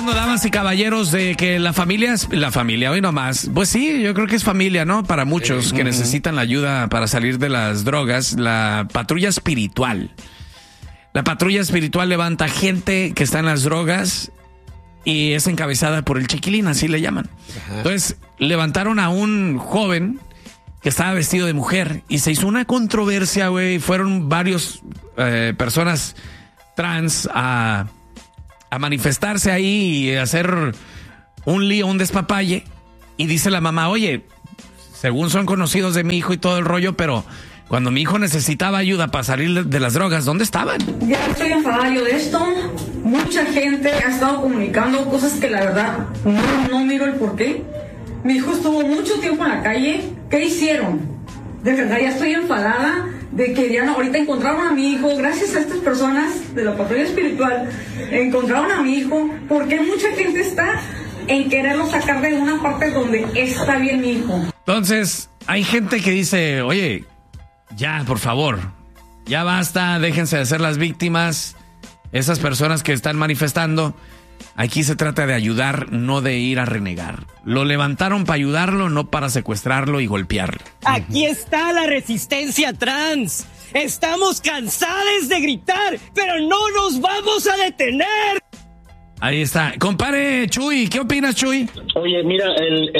hablando, damas y caballeros, de que la familia, hoy nomás, pues sí, yo creo que es familia, ¿no? Para muchos que necesitan la ayuda para salir de las drogas, la patrulla espiritual. La patrulla espiritual levanta gente que está en las drogas y es encabezada por el Chiquilín, así le llaman. Ajá. Entonces, levantaron a un joven que estaba vestido de mujer y se hizo una controversia, güey. Fueron varios personas trans a manifestarse ahí y hacer un lío, un despapalle. Y dice la mamá, oye, según son conocidos de mi hijo y todo el rollo, pero cuando mi hijo necesitaba ayuda para salir de las drogas, ¿dónde estaban? Ya estoy enfadada yo de esto. Mucha gente ha estado comunicando cosas que la verdad no miro el porqué. Mi hijo estuvo mucho tiempo en la calle. ¿Qué hicieron? De verdad ya estoy enfadada de que ya ahorita encontraron a mi hijo. Gracias a estas personas de la patrulla espiritual encontraron a mi hijo. Porque mucha gente está en quererlo sacar de una parte donde está bien mi hijo. Entonces hay gente que dice, oye, ya, por favor, ya basta, déjense de ser las víctimas. Esas personas que están manifestando, aquí se trata de ayudar, no de ir a renegar. Lo levantaron para ayudarlo, no para secuestrarlo y golpearlo. Aquí está la resistencia trans. Estamos cansados de gritar, pero no nos vamos a detener. Ahí está. Compare, Chuy, ¿qué opinas, Chuy? Oye, mira,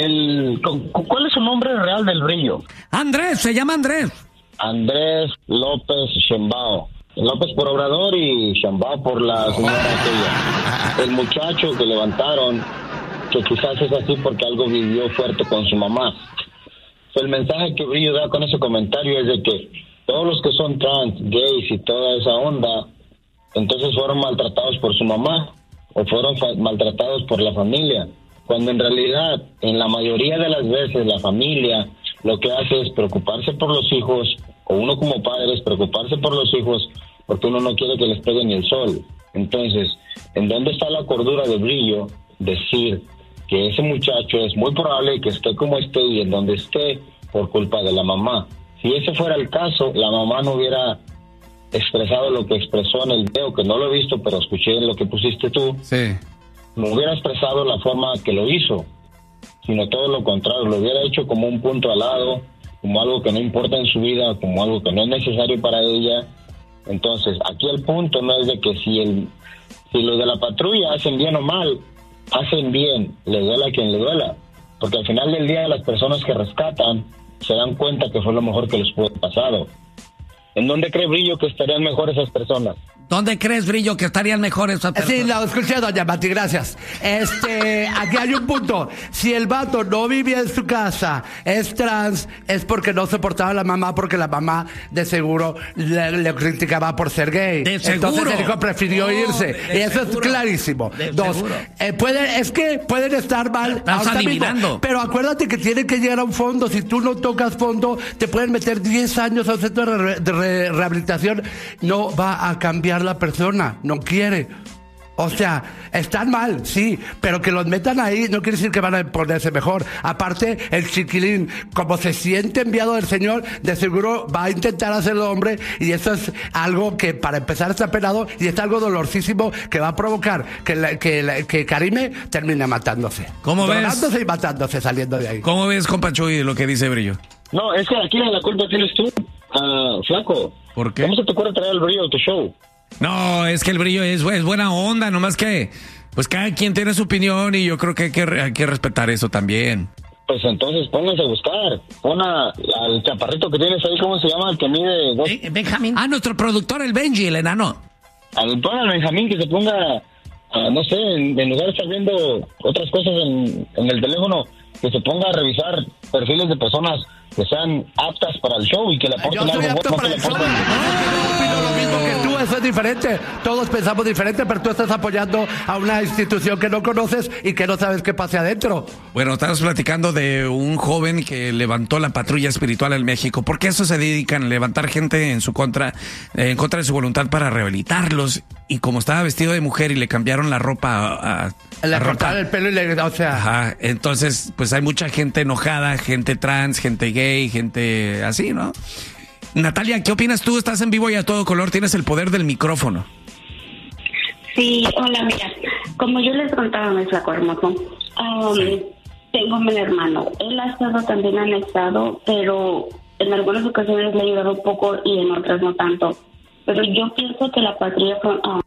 ¿cuál es su nombre real del Brillo? Andrés, se llama Andrés. Andrés López Shembao. López por Obrador y Shembao por la señora aquella. El muchacho que levantaron, que quizás es así porque algo vivió fuerte con su mamá. El mensaje que Brillo da con ese comentario es de que todos los que son trans, gays y toda esa onda, entonces fueron maltratados por su mamá o fueron maltratados por la familia. Cuando en realidad, en la mayoría de las veces, la familia lo que hace es preocuparse por los hijos, o uno como padre es preocuparse por los hijos, porque uno no quiere que les pegue ni el sol. Entonces, ¿en dónde está la cordura de Brillo? Decir que ese muchacho es muy probable que esté como esté y en donde esté por culpa de la mamá. Si ese fuera el caso, la mamá no hubiera expresado lo que expresó en el video, que no lo he visto, pero escuché lo que pusiste tú. Sí. No hubiera expresado la forma que lo hizo, sino todo lo contrario, lo hubiera hecho como un punto al lado, como algo que no importa en su vida, como algo que no es necesario para ella. Entonces, aquí el punto no es de que si los de la patrulla hacen bien o mal, hacen bien, le duela a quien le duela, porque al final del día las personas que rescatan se dan cuenta que fue lo mejor que les pudo haber pasado. ¿En dónde cree Brillo que estarían mejor esas personas? ¿Dónde crees, Brillo, que estarían mejor esas personas? Sí, lo escuché, doña Mati, gracias. Aquí hay un punto. Si el vato no vivía en su casa, es trans, es porque no soportaba a la mamá, porque la mamá de seguro le criticaba por ser gay. De seguro. Entonces el hijo prefirió irse. Y eso seguro. es clarísimo. Dos, pueden estar mal. Estás adivinando. Mismo, pero acuérdate que tiene que llegar a un fondo. Si tú no tocas fondo, te pueden meter 10 años a un centro de rehabilitación. No va a cambiar la persona, no quiere. O sea, están mal, sí, pero que los metan ahí no quiere decir que van a ponerse mejor. Aparte, el Chiquilín, como se siente enviado del Señor, de seguro va a intentar hacerlo hombre, y eso es algo que para empezar está penado y es algo dolorosísimo que va a provocar que Karime termine matándose. ¿Cómo ves? Drogándose y matándose saliendo de ahí. ¿Cómo ves, compa Chuy, lo que dice Brillo? No, es que aquí la culpa tienes tú, flaco. ¿Por qué? ¿Cómo se te ocurre traer el Brillo a tu show? No, es que el Brillo es buena onda, nomás que pues cada quien tiene su opinión y yo creo que hay que respetar eso también. Pues entonces pónganse a buscar. Pon al chaparrito que tienes ahí, ¿cómo se llama? El que mide Benjamín. Nuestro productor, el Benji, el enano. Pon al Benjamín que se ponga, no sé, en lugar de estar viendo otras cosas en el teléfono, que se ponga a revisar perfiles de personas que sean aptas para el show y que le aporten algo. Yo soy apto para el show. No opino lo mismo que tú, eso es diferente. Todos pensamos diferente, pero tú estás apoyando a una institución que no conoces y que no sabes qué pase adentro. Bueno, estamos platicando de un joven que levantó la patrulla espiritual en México, porque eso se dedican a levantar gente en contra de su voluntad para rehabilitarlos. Y como estaba vestido de mujer y le cambiaron la ropa le cortaron el pelo y o sea. Ajá, entonces pues hay mucha gente enojada, gente trans, gente gay, gente así, ¿no? Natalia, ¿qué opinas tú? Estás en vivo y a todo color, tienes el poder del micrófono. Sí, hola, mira, Como yo les contaba, mi flaco hermoso, tengo un hermano. Él ha estado también anexado, pero en algunas ocasiones le ha ayudado un poco y en otras no tanto. Pero yo pienso que la patrulla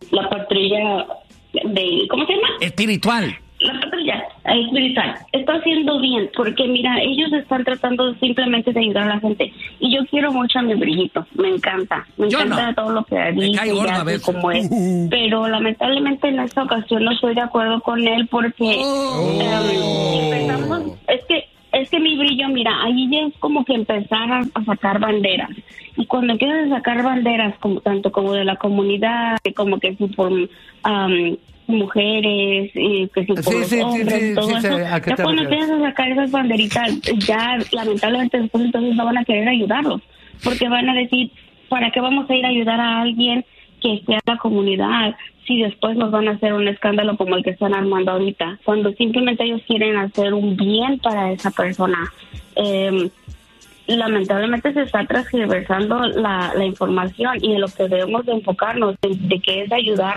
de, ¿cómo se llama? Espiritual. La patrulla espiritual está haciendo bien, porque mira, ellos están tratando simplemente de ayudar a la gente. Y yo quiero mucho a mi brillito, me encanta todo lo que dice y hace como es. Pero lamentablemente en esta ocasión no estoy de acuerdo con él porque empezamos, es que mi brillo, mira, ahí ya es como que empezar a sacar banderas. Y cuando empiezas a sacar banderas, como tanto como de la comunidad, como que si por mujeres, que si por los hombres, todo eso, ya cuando empiezas a sacar esas banderitas, ya lamentablemente después entonces no van a querer ayudarlos, porque van a decir, ¿para qué vamos a ir a ayudar a alguien que esté en la comunidad si después nos van a hacer un escándalo como el que están armando ahorita? Cuando simplemente ellos quieren hacer un bien para esa persona. Lamentablemente se está transgiversando la información y de lo que debemos de enfocarnos, de que es ayudar